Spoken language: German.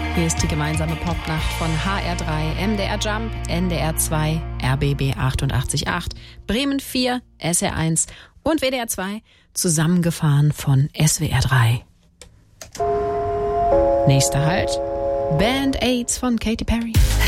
Hier ist die gemeinsame Popnacht von HR3, MDR Jump, NDR 2, RBB 88.8, Bremen 4, SR1 und WDR 2, zusammengefahren von SWR 3. Nächster Halt, Band-Aids von Katy Perry.